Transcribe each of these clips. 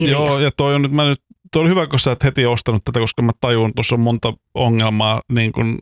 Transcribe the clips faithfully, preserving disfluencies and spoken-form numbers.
Joo, ja toi on nyt, mä nyt, toi oli hyvä, kun sä et heti ostanut tätä, koska mä tajun, tuossa on monta ongelmaa, niin kun,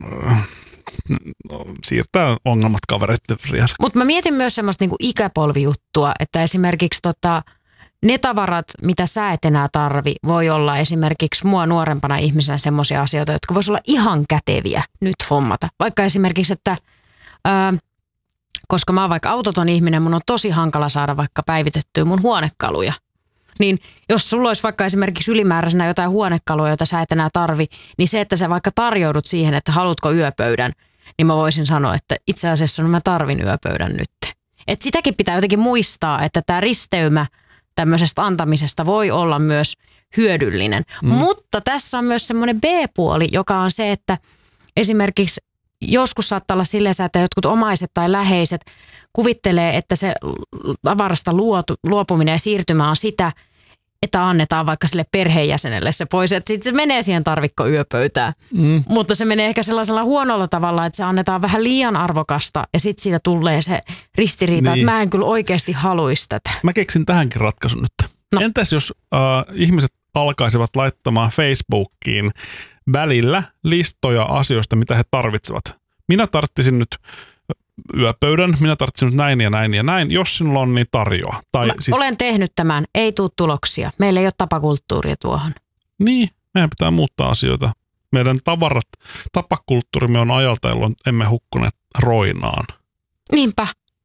no, siirtää ongelmat kavereiden rias. Mutta mä mietin myös semmoista niinku ikäpolvijuttua, että esimerkiksi tota, ne tavarat, mitä sä et enää tarvi, voi olla esimerkiksi mua nuorempana ihmisenä semmoisia asioita, jotka vois olla ihan käteviä nyt hommata. Vaikka esimerkiksi, että ää, koska mä oon vaikka autoton ihminen, mun on tosi hankala saada vaikka päivitettyä mun huonekaluja. Niin jos sulla olisi vaikka esimerkiksi ylimääräisenä jotain huonekaluja, joita sä et enää tarvi, niin se, että sä vaikka tarjoudut siihen, että haluatko yöpöydän, niin mä voisin sanoa, että itse asiassa no mä tarvin yöpöydän nyt. Et sitäkin pitää jotenkin muistaa, että tämä risteymä tämmöisestä antamisesta voi olla myös hyödyllinen. Mm. Mutta tässä on myös semmoinen B-puoli, joka on se, että esimerkiksi joskus saattaa olla silleen, että jotkut omaiset tai läheiset kuvittelee, että se tavarasta luotu, luopuminen ja siirtymä on sitä, että annetaan vaikka sille perheenjäsenelle se pois. Että sitten se menee siihen tarvikkoyöpöytään. Mm. Mutta se menee ehkä sellaisella huonolla tavalla, että se annetaan vähän liian arvokasta ja sitten siitä tulee se ristiriita, niin. Että mä en kyllä oikeasti haluaisi tätä. Mä keksin tähänkin ratkaisun nyt. No. Entäs jos äh, ihmiset alkaisivat laittamaan Facebookiin välillä listoja asioista, mitä he tarvitsevat. Minä tarttisin nyt yöpöydän, minä tarttisin nyt näin ja näin ja näin, jos sinulla on niin tarjoa. Tai Mä siis... Olen tehnyt tämän, ei tule tuloksia. Meillä ei ole tapakulttuuria tuohon. Niin, meidän pitää muuttaa asioita. Meidän tavarat, tapakulttuurimme on ajalta, jolloin emme hukkuneet roinaan. Niinpä.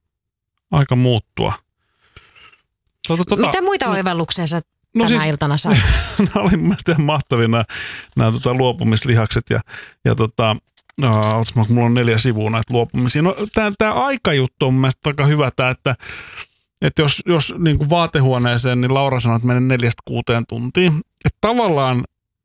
Aika muuttua. Tuota, tuota, Mitä muita oivalluksia sä no tänä siis, iltana sait? Nämä oli mielestäni ihan mahtavia nämä, nämä tota, luopumislihakset ja, ja tota, uh, mulla on neljä sivua näitä luopumisia. No, tämä, tämä aikajuttu on mielestäni aika hyvä, tämä, että, että jos, jos niin kuin vaatehuoneeseen, niin Laura sanoi, että menee neljästä kuuteen tuntiin. Että tavallaan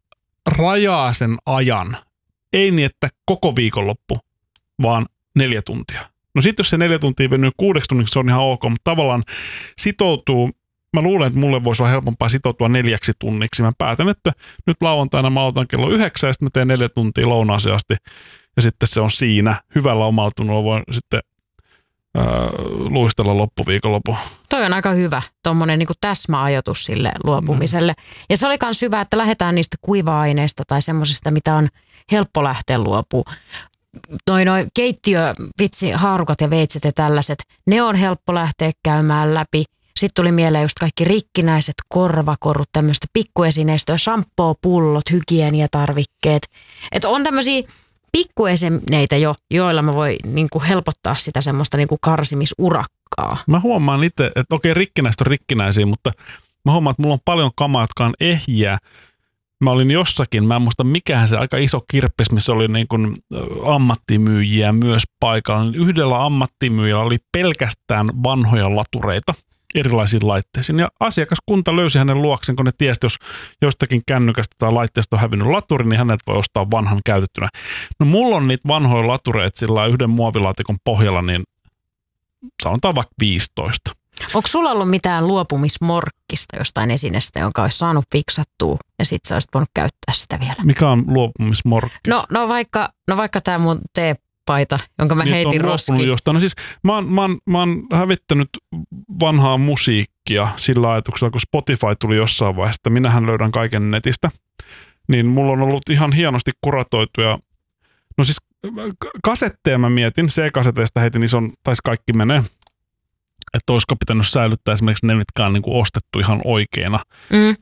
rajaa sen ajan. Ei niin, että koko viikonloppu, vaan neljä tuntia. No sitten jos se neljä tuntia venyy kuudeksi tunniksi, se on ihan ok, mutta tavallaan sitoutuu. Mä luulen, että mulle voisi olla helpompaa sitoutua neljäksi tunniksi. Mä päätän, että nyt lauantaina mä aloitan kello yhdeksän ja sitten mä teen neljä tuntia lounaaseen asti. Ja sitten se on siinä. Hyvällä omalla tunnolla voin sitten ää, luistella loppuviikonloppu. Toi on aika hyvä, tommonen niinku täsmäajoitus sille luopumiselle. Mm. Ja se oli kans hyvä, että lähdetään niistä kuiva-aineista tai semmosista, mitä on helppo lähteä luopumaan. Noi, noi keittiö, vitsi, haarukat ja veitset ja tällaiset, ne on helppo lähteä käymään läpi. Sitten tuli mieleen just kaikki rikkinäiset korvakorut, tämmöistä pikkuesineistöä, shampoo-pullot, hygieniatarvikkeet. Että on tämmöisiä pikkuesineitä jo, joilla mä voi niinku helpottaa sitä semmoista niinku karsimisurakkaa. Mä huomaan itse, että okei, rikkinäiset on rikkinäisiä, mutta mä huomaan, että mulla on paljon kamaa, jotka on ehjiä. Mä olin jossakin, mä en muista mikähän se aika iso kirppis, missä oli niin kuin ammattimyyjiä myös paikalla. Yhdellä ammattimyyjällä oli pelkästään vanhoja latureita erilaisiin laitteisiin. Ja asiakaskunta löysi hänen luoksen, kun ne tiesi, jos jostakin kännykästä tai laitteesta on hävinnyt laturi, niin hänet voi ostaa vanhan käytettynä. No mulla on niitä vanhoja latureita sillä yhden muovilaatikon pohjalla, niin sanotaan vaikka viisitoista. Onko sulla ollut mitään luopumismorkkista jostain esineestä, jonka olisi saanut fiksattua ja sit sä olisit voinut käyttää sitä vielä? Mikä on luopumismorkkis? No, no vaikka, no vaikka tämä mun teepaita, jonka mä niin, heitin roskiin. Jostain. No siis mä oon, mä, oon, mä oon hävittänyt vanhaa musiikkia sillä ajatuksella, kun Spotify tuli jossain vaiheessa, että minähän löydän kaiken netistä. Niin mulla on ollut ihan hienosti kuratoituja. No siis kasetteja mä mietin, C-kaseteista heitin ison, taisi kaikki menee. Että olisiko pitänyt säilyttää esimerkiksi ne, mitkä on niin kuin ostettu ihan oikeina. Mm.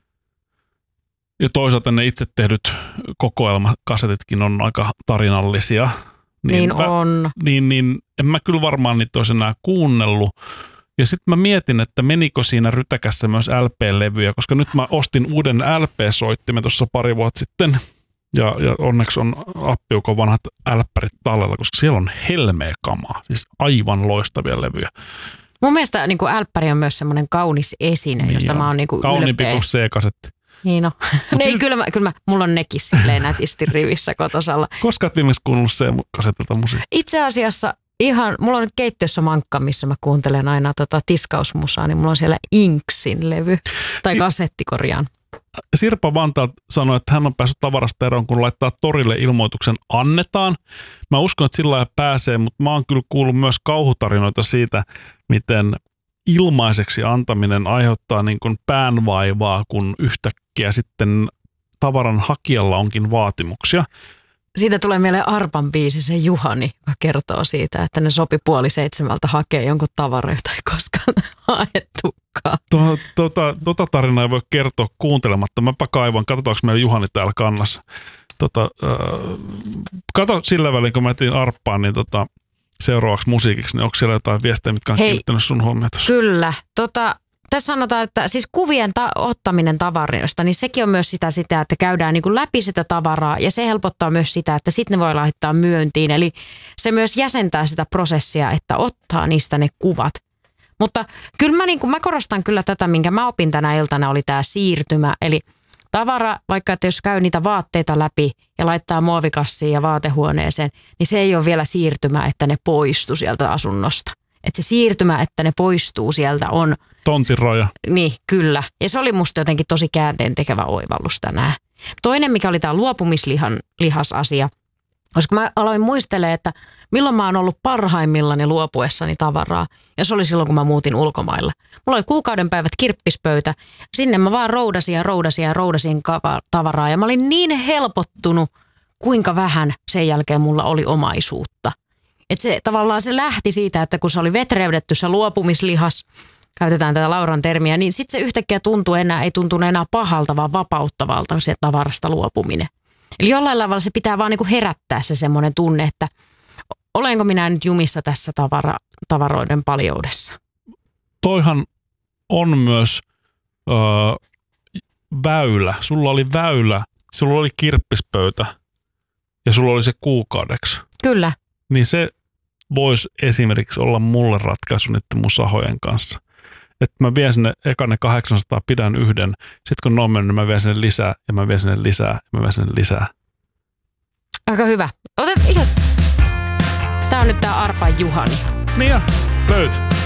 Ja toisaalta ne itse tehdyt kokoelmakasetitkin on aika tarinallisia. Niin, niin mä, on. Niin, niin en mä kyllä varmaan niitä olisi enää kuunnellut. Ja sitten mä mietin, että menikö siinä rytäkässä myös L P-levyjä, koska nyt mä ostin uuden L P-soittimen tuossa pari vuotta sitten. Ja, ja onneksi on appiukon vanhat älppärit tallella, koska siellä on helmeä kamaa. Siis aivan loistavia levyjä. Mun mielestä niin kuin älppäri on myös semmoinen kaunis esine, niin josta on. Mä oon niin kuin kauniimpi kuin C-kasetti. Niin no. Ei, siis... kyllä, mä, kyllä mä, mulla on nekin silleen nätisti rivissä kotosalla. Koska oot viimeksi kuunnellut C-kasetilta musiikkia? Itse asiassa ihan, mulla on nyt keittiössä mankka, missä mä kuuntelen aina tota tiskausmusaa, niin mulla on siellä Inksin levy, tai si- kasetti korjaan. Sirpa Vantaat sanoi, että hän on päässyt tavarasta eroon, kun laittaa torille ilmoituksen annetaan. Mä uskon, että sillä lailla pääsee, mutta mä oon kyllä kuullut myös kauhutarinoita siitä, miten ilmaiseksi antaminen aiheuttaa niin kuin päänvaivaa, kun yhtäkkiä sitten tavaran hakijalla onkin vaatimuksia. Siitä tulee mieleen Arpan biisi, se Juhani, joka kertoo siitä, että ne sopi puoli seitsemältä hakea jonkun tavaran, jota ei koskaan haettukaan. To, tota, tota tarinaa ei voi kertoa kuuntelematta. Mäpä kaivan, katsotaanko meillä Juhani täällä kannassa. Tota, äh, kato sillä välin, kun mä etin Arppaan, niin tota, seuraavaksi musiikiksi, niin onko siellä jotain viestejä, mitkä on kiinnittänyt sun huomiota? Kyllä. Tota, tässä sanotaan, että siis kuvien ta- ottaminen tavaroista, niin sekin on myös sitä, sitä että käydään niin kuin läpi sitä tavaraa ja se helpottaa myös sitä, että sitten ne voi laittaa myöntiin. Eli se myös jäsentää sitä prosessia, että ottaa niistä ne kuvat. Mutta kyllä mä, niin kuin, mä korostan kyllä tätä, minkä mä opin tänä iltana, oli tämä siirtymä. Eli tavara, vaikka että jos käy niitä vaatteita läpi ja laittaa muovikassiin ja vaatehuoneeseen, niin se ei ole vielä siirtymä, että ne poistuu sieltä asunnosta. Että se siirtymä, että ne poistuu sieltä on... Tontinraja. Niin, kyllä. Ja se oli musta jotenkin tosi käänteentekevä oivallus tänään. Toinen, mikä oli tämä luopumislihan lihasasia, koska mä aloin muistelemaan, että milloin mä oon ollut parhaimmillani luopuessani tavaraa. Ja se oli silloin, kun mä muutin ulkomailla. Mulla oli kuukauden päivät kirppispöytä. Sinne mä vaan roudasin ja roudasin ja roudasin tavaraa. Ja mä olin niin helpottunut, kuinka vähän sen jälkeen mulla oli omaisuutta. Että se tavallaan se lähti siitä, että kun se oli vetreydetty se luopumislihas, käytetään tätä Lauran termiä, niin sitten se yhtäkkiä tuntuu enää, ei tuntunut enää pahalta, vaan vapauttavalta se tavarasta luopuminen. Eli jollain tavalla se pitää vaan niinku herättää se semmoinen tunne, että olenko minä nyt jumissa tässä tavara, tavaroiden paljoudessa. Toihan on myös öö, väylä. Sulla oli väylä, sulla oli kirppispöytä ja sulla oli se kuukaudeksi. Kyllä. Niin se voisi esimerkiksi olla mulle ratkaisu niiden mun sahojen kanssa. Että mä vien sinne ekan ne kahdeksansataa, pidän yhden. Sitten kun ne on mennyt, mä vien sinne lisää ja mä vien sinne lisää ja mä vien sinne lisää. Aika hyvä. Otet, Tää on nyt tää Arpan Juhani. Niin ja, löyt.